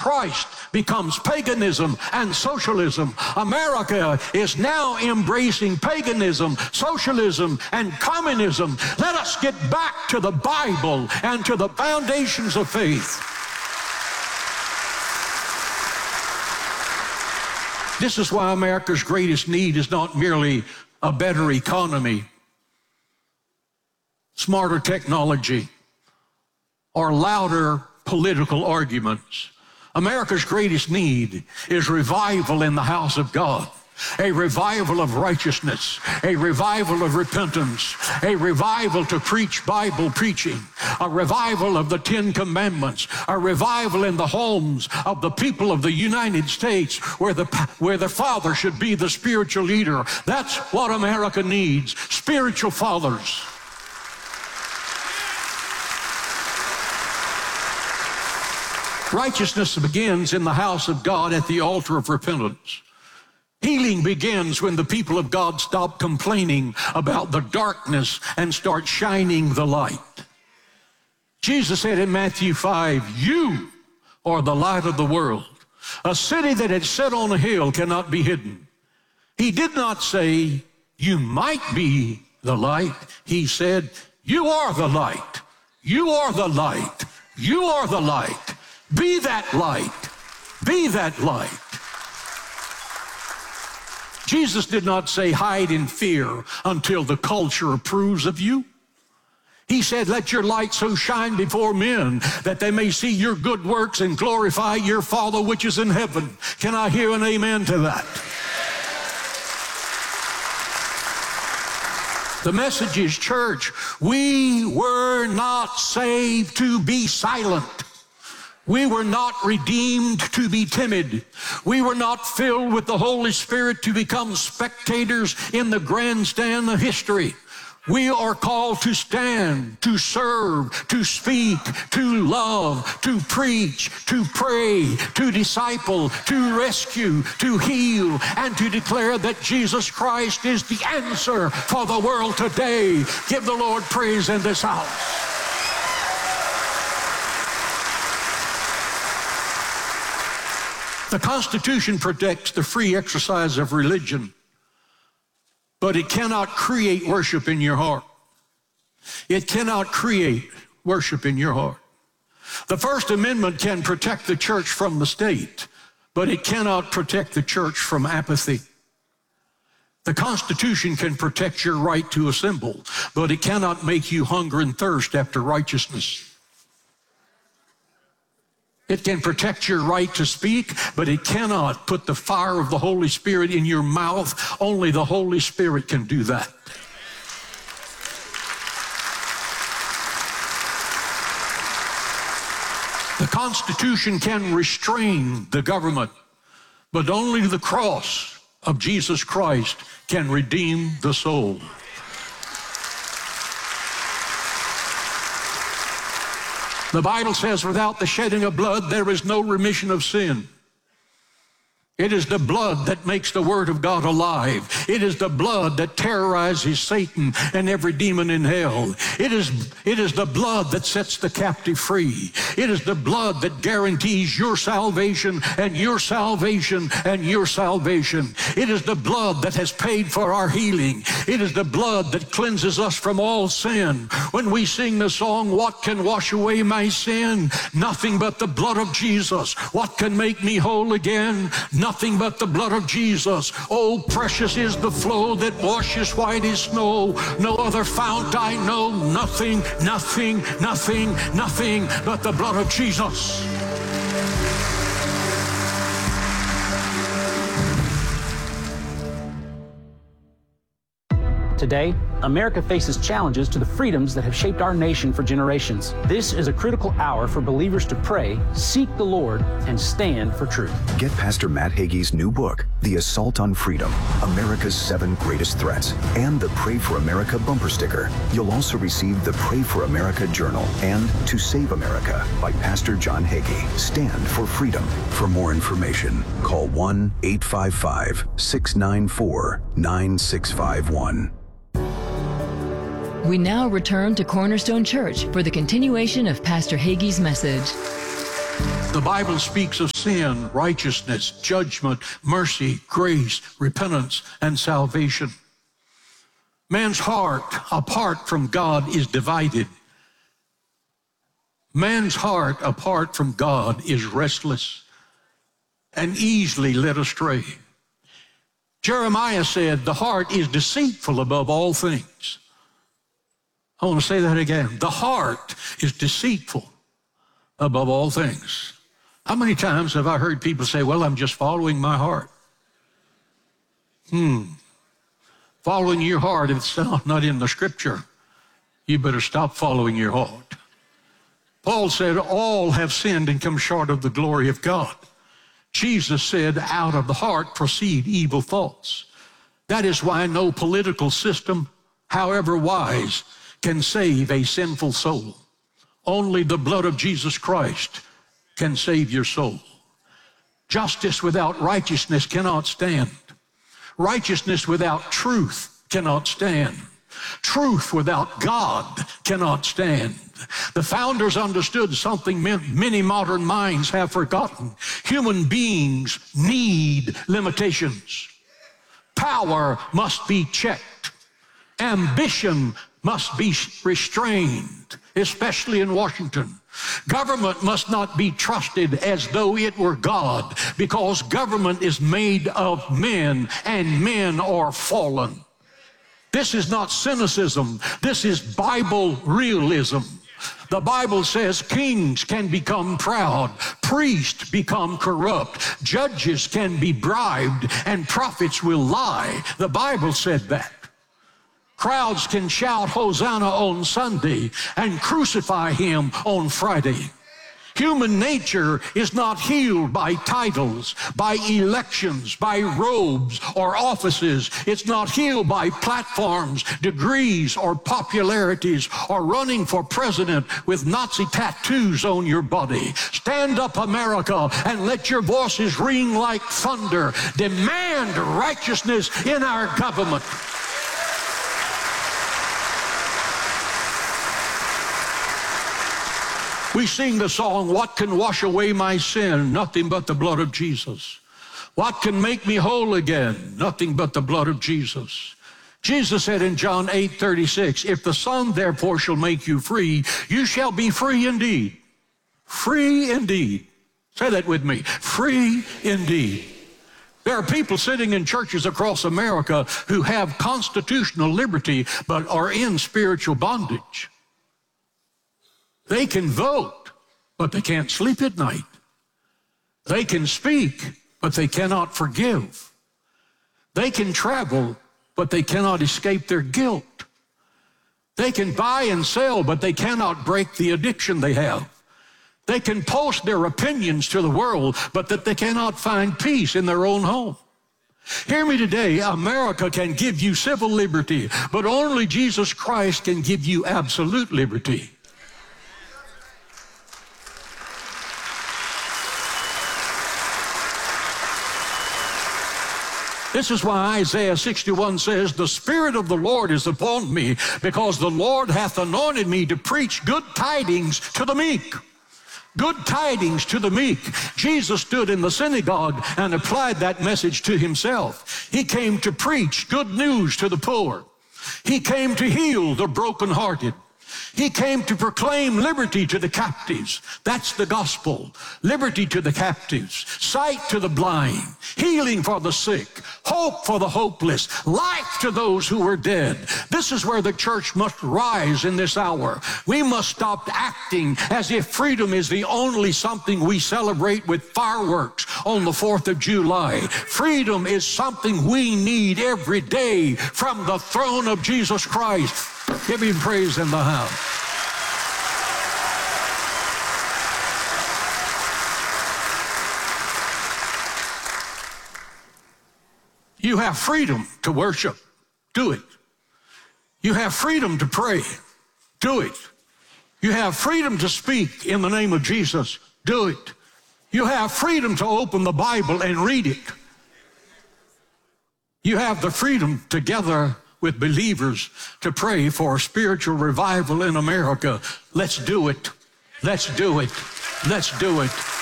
Christ becomes paganism and socialism. America is now embracing paganism, socialism, and communism. Let us get back to the Bible and to the foundations of faith. This is why America's greatest need is not merely a better economy, smarter technology, or louder political arguments. America's greatest need is revival in the house of God, a revival of righteousness, a revival of repentance, a revival to preach Bible preaching, a revival of the Ten Commandments, a revival in the homes of the people of the United States where the father should be the spiritual leader. That's what America needs, spiritual fathers. Righteousness begins in the house of God at the altar of repentance. Healing begins when the people of God stop complaining about the darkness and start shining the light. Jesus said in Matthew 5, "You are the light of the world. A city that is set on a hill cannot be hidden." He did not say, "You might be the light." He said, "You are the light. You are the light. You are the light. Be that light. Be that light." Jesus did not say, "Hide in fear until the culture approves of you." He said, "Let your light so shine before men that they may see your good works and glorify your Father which is in heaven." Can I hear an amen to that? The message is, church, we were not saved to be silent. We were not redeemed to be timid. We were not filled with the Holy Spirit to become spectators in the grandstand of history. We are called to stand, to serve, to speak, to love, to preach, to pray, to disciple, to rescue, to heal, and to declare that Jesus Christ is the answer for the world today. Give the Lord praise in this house. The Constitution protects the free exercise of religion, but it cannot create worship in your heart. It cannot create worship in your heart. The First Amendment can protect the church from the state, but it cannot protect the church from apathy. The Constitution can protect your right to assemble, but it cannot make you hunger and thirst after righteousness. It can protect your right to speak, but it cannot put the fire of the Holy Spirit in your mouth. Only the Holy Spirit can do that. The Constitution can restrain the government, but only the cross of Jesus Christ can redeem the soul. The Bible says, without the shedding of blood, there is no remission of sin. It is the blood that makes the Word of God alive. It is the blood that terrorizes Satan and every demon in hell. It is the blood that sets the captive free. It is the blood that guarantees your salvation and your salvation and your salvation. It is the blood that has paid for our healing. It is the blood that cleanses us from all sin. When we sing the song, "What can wash away my sin?" Nothing but the blood of Jesus. What can make me whole again? Nothing but the blood of Jesus. Oh, precious is the flow that washes white as snow. No other fount I know. Nothing, nothing, nothing, nothing but the blood of Jesus. Today, America faces challenges to the freedoms that have shaped our nation for generations. This is a critical hour for believers to pray, seek the Lord, and stand for truth. Get Pastor Matt Hagee's new book, The Assault on Freedom, America's 7 Greatest Threats, and the Pray for America bumper sticker. You'll also receive the Pray for America journal and To Save America by Pastor John Hagee. Stand for freedom. For more information, call 1-855-694-9651. We now return to Cornerstone Church for the continuation of Pastor Hagee's message. The Bible speaks of sin, righteousness, judgment, mercy, grace, repentance, and salvation. Man's heart, apart from God, is divided. Man's heart, apart from God, is restless and easily led astray. Jeremiah said, the heart is deceitful above all things. I want to say that again. The heart is deceitful above all things. How many times have I heard people say, well, I'm just following my heart? Following your heart, if it's not in the Scripture, you better stop following your heart. Paul said, all have sinned and come short of the glory of God. Jesus said, out of the heart proceed evil thoughts. That is why no political system, however wise, can save a sinful soul. Only the blood of Jesus Christ can save your soul. Justice without righteousness cannot stand. Righteousness without truth cannot stand. Truth without God cannot stand. The founders understood something many modern minds have forgotten. Human beings need limitations. Power must be checked. Ambition must be restrained, especially in Washington. Government must not be trusted as though it were God, because government is made of men, and men are fallen. This is not cynicism. This is Bible realism. The Bible says kings can become proud, priests become corrupt, judges can be bribed, and prophets will lie. The Bible said that. Crowds can shout Hosanna on Sunday and crucify him on Friday. Human nature is not healed by titles, by elections, by robes or offices. It's not healed by platforms, degrees, or popularities, or running for president with Nazi tattoos on your body. Stand up, America, and let your voices ring like thunder. Demand righteousness in our government. We sing the song, what can wash away my sin? Nothing but the blood of Jesus. What can make me whole again? Nothing but the blood of Jesus. Jesus said in John 8:36, if the Son therefore shall make you free, you shall be free indeed. Free indeed. Say that with me. Free indeed. There are people sitting in churches across America who have constitutional liberty but are in spiritual bondage. They can vote, but they can't sleep at night. They can speak, but they cannot forgive. They can travel, but they cannot escape their guilt. They can buy and sell, but they cannot break the addiction they have. They can post their opinions to the world, but that they cannot find peace in their own home. Hear me today, America can give you civil liberty, but only Jesus Christ can give you absolute liberty. This is why Isaiah 61 says, the Spirit of the Lord is upon me, because the Lord hath anointed me to preach good tidings to the meek. Good tidings to the meek. Jesus stood in the synagogue and applied that message to himself. He came to preach good news to the poor. He came to heal the brokenhearted. He came to proclaim liberty to the captives. That's the gospel. Liberty to the captives, sight to the blind, healing for the sick, hope for the hopeless, life to those who are dead. This is where the church must rise in this hour. We must stop acting as if freedom is the only something we celebrate with fireworks on the 4th of July. Freedom is something we need every day from the throne of Jesus Christ. Give him praise in the house. You have freedom to worship. Do it. You have freedom to pray. Do it. You have freedom to speak in the name of Jesus. Do it. You have freedom to open the Bible and read it. You have the freedom to gather with believers to pray for spiritual revival in America. Let's do it. Let's do it. Let's do it.